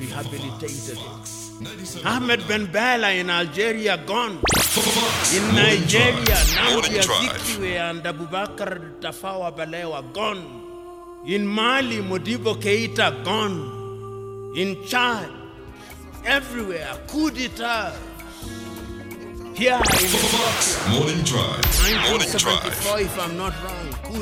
rehabilitated. Ahmed Ben Bella in Algeria gone. In Nigeria, Namdi Azikiwe and Abubakar Tafawa Balewa gone. In Mali, Modibo Keita gone. In Chad, everywhere, coup d'etat. Here in Ethiopia, Morning Drive. 1974, if I'm not wrong, coup